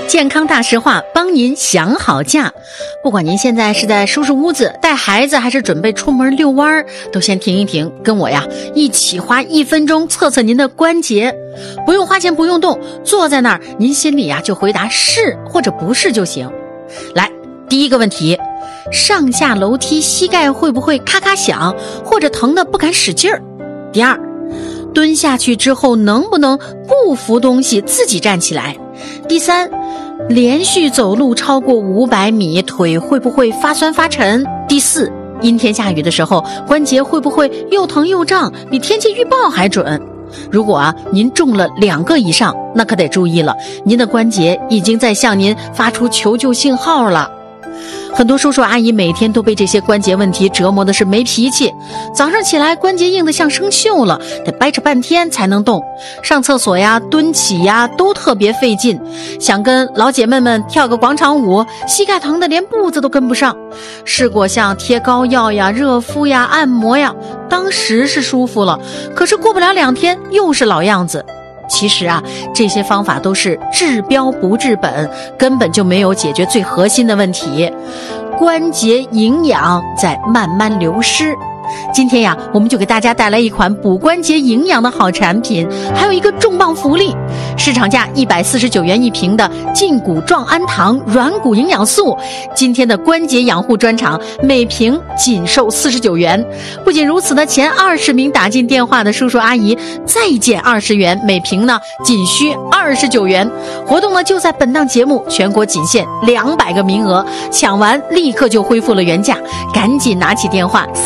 健康大实话，帮您想好假。不管您现在是在收拾屋子、带孩子，还是准备出门遛弯，都先停一停，跟我一起花1分钟测测您的关节。不用花钱，不用动，坐在那儿，您心里就回答是或者不是就行。来，第一个问题，上下楼梯膝盖会不会咔咔响，或者疼得不敢使劲儿？第二，蹲下去之后能不能不扶东西自己站起来？第三，连续走路超过500米，腿会不会发酸发沉？第四，阴天下雨的时候，关节会不会又疼又胀，比天气预报还准？如果您中了2个以上，那可得注意了，您的关节已经在向您发出求救信号了。很多叔叔阿姨每天都被这些关节问题折磨的是没脾气，早上起来关节硬得像生锈了，得掰扯半天才能动，上厕所蹲起都特别费劲，想跟老姐妹们跳个广场舞，膝盖疼得连步子都跟不上。试过像贴膏药热敷按摩当时是舒服了，可是过不了2天又是老样子。其实这些方法都是治标不治本，根本就没有解决最核心的问题，关节营养在慢慢流失。今天我们就给大家带来一款补关节营养的好产品，还有一个重磅福利，市场价149元一瓶的胫骨状氨糖软骨营养素，今天的关节养护专场每瓶仅售49元。不仅如此呢，前20名打进电话的叔叔阿姨再减20元，每瓶呢仅需29元。活动呢就在本档节目，全国仅限200个名额，抢完立刻就恢复了原价，赶紧拿起电话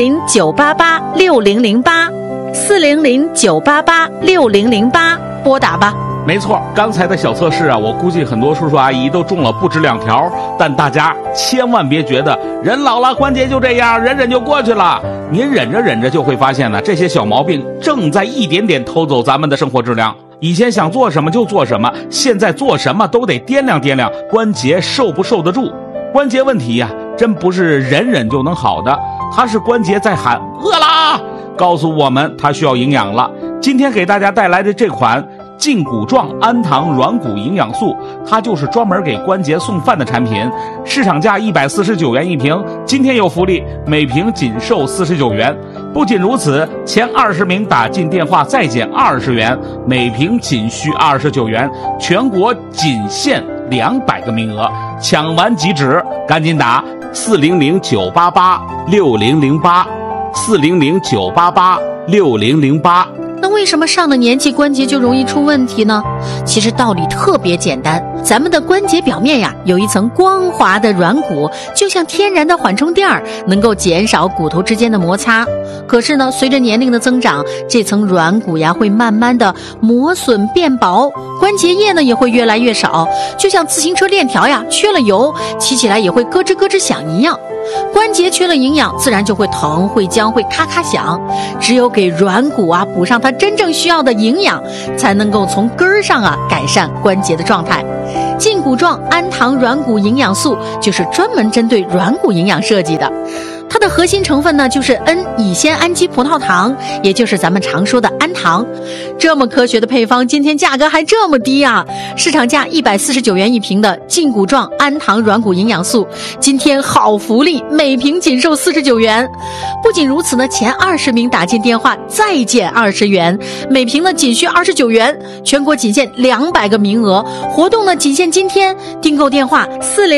400-988-6008，400-988-6008，拨打吧。 没错，刚才的小测试我估计很多叔叔阿姨都中了不止2条，但大家千万别觉得人老了关节就这样，忍忍就过去了。您忍着忍着就会发现这些小毛病正在一点点偷走咱们的生活质量。以前想做什么就做什么，现在做什么都得掂量掂量关节受不受得住。关节问题真不是忍忍就能好的，它是关节在喊饿啦，告诉我们它需要营养了。今天给大家带来的这款胫骨状氨糖软骨营养素，它就是专门给关节送饭的产品，市场价149元一瓶，今天有福利，每瓶仅售49元。不仅如此，前20名打进电话再减20元，每瓶仅需29元，全国仅限200个名额，抢完即止，赶紧打400-988-6008，400-988-6008。 那为什么上了年纪关节就容易出问题呢？其实道理特别简单，咱们的关节表面有一层光滑的软骨，就像天然的缓冲垫，能够减少骨头之间的摩擦。可是呢，随着年龄的增长，这层软骨会慢慢的磨损变薄，关节液呢也会越来越少，就像自行车链条缺了油，骑起来也会咯吱咯吱响一样。关节缺了营养，自然就会疼、会僵、会咔咔响。只有给软骨补上它真正需要的营养，才能够从根儿上改善关节的状态。胫骨状氨糖软骨营养素就是专门针对软骨营养设计的。它的核心成分呢就是 N 乙酰氨基葡萄糖，也就是咱们常说的氨糖。这么科学的配方，今天价格还这么低市场价149元一瓶的胫骨状氨糖软骨营养素，今天好福利，每瓶仅售49元。不仅如此呢，前20名打进电话再减20元，每瓶呢仅需29元，全国仅限200个名额，活动呢仅限今天，订购电话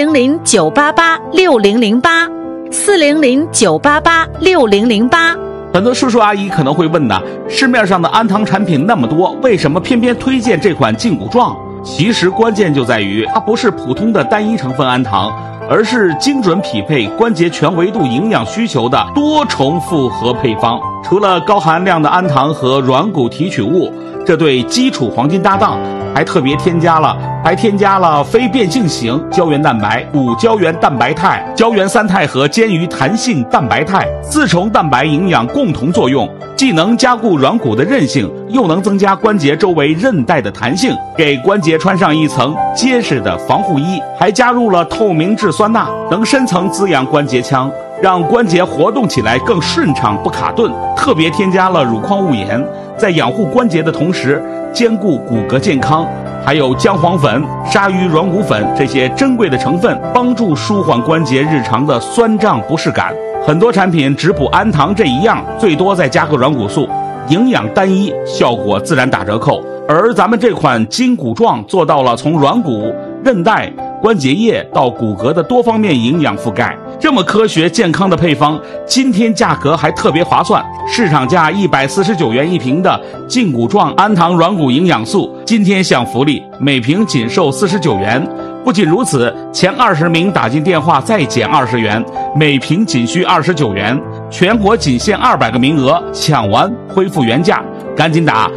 400-988-6008，400-988-6008。 很多叔叔阿姨可能会问市面上的氨糖产品那么多，为什么偏偏推荐这款胫骨状？其实关键就在于它不是普通的单一成分氨糖，而是精准匹配关节全维度营养需求的多重复合配方。除了高含量的氨糖和软骨提取物，这对基础黄金搭档，还特别添加了非变性型胶原蛋白、骨胶原蛋白肽、胶原三肽和坚鱼弹性蛋白肽，4重蛋白营养共同作用，既能加固软骨的韧性，又能增加关节周围韧带的弹性，给关节穿上一层结实的防护衣。还加入了透明质酸钠，能深层滋养关节腔，让关节活动起来更顺畅不卡顿。特别添加了乳矿物盐， 在养护关节的同时兼顾骨骼健康。还有姜黄粉、鲨鱼软骨粉这些珍贵的成分，帮助舒缓关节日常的酸胀不适感。很多产品只补氨糖这一样，最多再加个软骨素，营养单一，效果自然打折扣。而咱们这款筋骨壮做到了从软骨、韧带、关节液到骨骼的多方面营养覆盖。这么科学健康的配方，今天价格还特别划算，市场价149元一瓶的筋骨壮氨糖软骨营养素，今天享福利，每瓶仅售49元。不仅如此，前20名打进电话再减20元，每瓶仅需29元，全国仅限200个名额，抢完恢复原价，赶紧打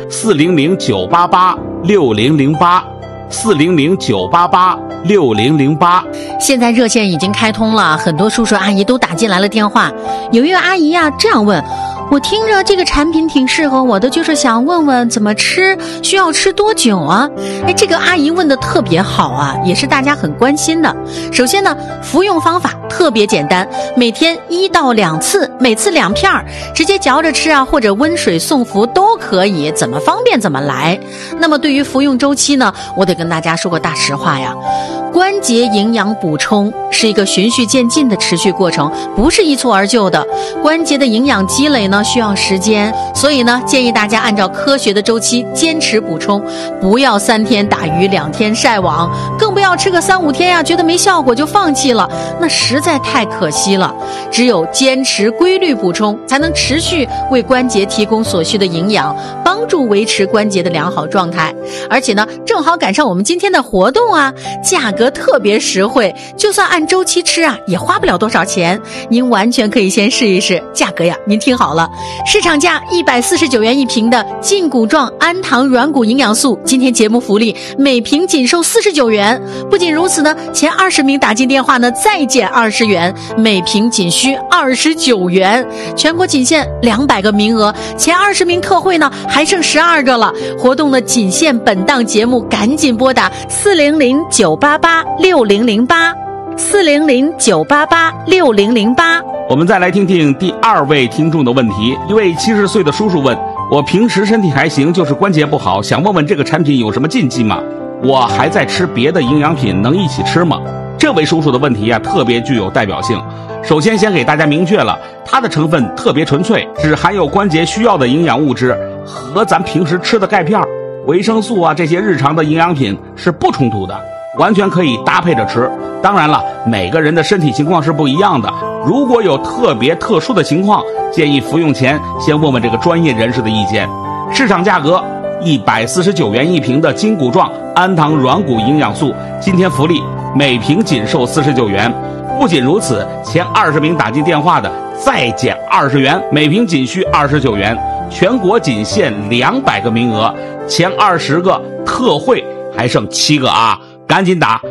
400-988-6008，400-988-6008。 现在热线已经开通了，很多叔叔阿姨都打进来了电话。有一位阿姨呀，这样问：我听着这个产品挺适合我的，就是想问问怎么吃，需要吃多久啊？这个阿姨问的特别好啊，也是大家很关心的。首先呢，服用方法特别简单，每天1到2次，每次2片，直接嚼着吃啊，或者温水送服都可以，怎么方便怎么来。那么对于服用周期呢，我得跟大家说个大实话呀，关节营养补充是一个循序渐进的持续过程，不是一蹴而就的。关节的营养积累呢需要时间，所以呢建议大家按照科学的周期坚持补充，不要3天打鱼2天晒网，更不要吃个3、5天呀，觉得没效果就放弃了，那实在太可惜了。只有坚持规律补充，才能持续为关节提供所需的营养，帮助维持关节的良好状态。而且呢，正好赶上我们今天的活动啊，价格特别实惠，就算按周期吃啊，也花不了多少钱。您完全可以先试一试，价格呀，您听好了，市场价149元一瓶的筋骨壮氨糖软骨营养素，今天节目福利，每瓶仅售49元。不仅如此呢，前20名打进电话呢，再减20元，每瓶仅需29元。全国仅限200个名额，前20名特惠呢，还剩12个了。活动呢，仅限本档节目，赶紧拨打400-988-6008，400-988-6008。 我们再来听听第2位听众的问题。一位70岁的叔叔问：我平时身体还行，就是关节不好，想问问这个产品有什么禁忌吗？我还在吃别的营养品，能一起吃吗？这位叔叔的问题特别具有代表性。首先先给大家明确了，它的成分特别纯粹，只含有关节需要的营养物质，和咱平时吃的钙片、维生素这些日常的营养品是不冲突的，完全可以搭配着吃。当然了，每个人的身体情况是不一样的，如果有特殊的情况，建议服用前先问问这个专业人士的意见。市场价格149元一瓶的筋骨壮氨糖软骨营养素，今天福利，每瓶仅售49元。不仅如此，前20名打进电话的再减20元，每瓶仅需29元。全国仅限200个名额，前20个特惠还剩7个啊！赶紧打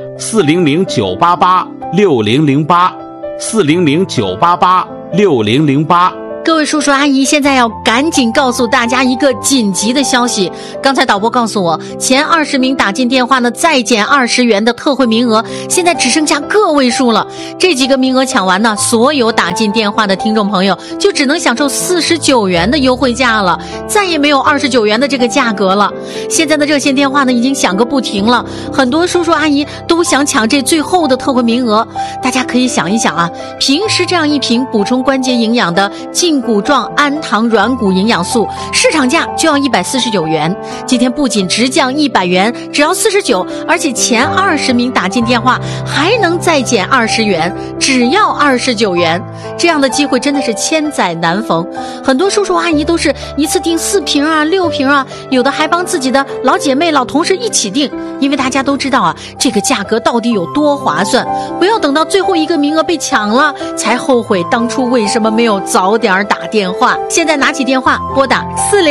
400-988-6008，400-988-6008。 各位叔叔阿姨，现在要赶紧告诉大家一个紧急的消息。刚才导播告诉我，前20名打进电话呢，再减20元的特惠名额，现在只剩下个位数了。这几个名额抢完呢，所有打进电话的听众朋友就只能享受49元的优惠价了，再也没有29元的这个价格了。现在的热线电话呢，已经响个不停了，很多叔叔阿姨都想抢这最后的特惠名额。大家可以想一想啊，平时这样一瓶补充关节营养的筋骨壮氨糖软骨营养素，市场价就要149元，今天不仅直降100元，只要49，而且前20名打进电话还能再减20元，只要29元。这样的机会真的是千载难逢，很多叔叔阿姨都是一次订4瓶啊、6瓶啊，有的还帮自己的老姐妹、老同事一起订，因为大家都知道啊，这个价格到底有多划算，不要等到最后一个名额被抢了才后悔当初为什么没有早点打电话。现在拿起电话拨打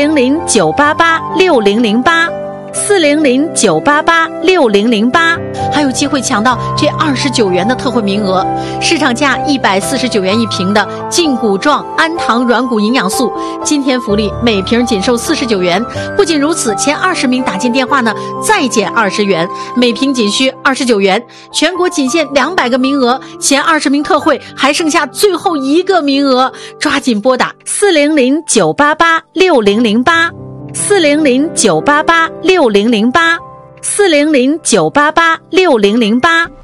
400-988-6008，400-988-6008，还有机会抢到这29元的特惠名额。市场价149元一瓶的筋骨壮氨糖软骨营养素，今天福利，每瓶仅售49元。不仅如此，前20名打进电话呢，再减20元，每瓶仅需29元。全国仅限200个名额，前20名特惠还剩下最后一个名额，抓紧拨打400-988-6008。 400-988-6008，400-988-6008。